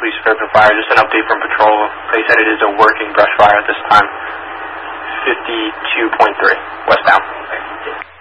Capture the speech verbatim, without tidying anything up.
Police Fairfield Fire. Just an update from patrol. They said it is a working brush fire at this time. fifty-two point three westbound.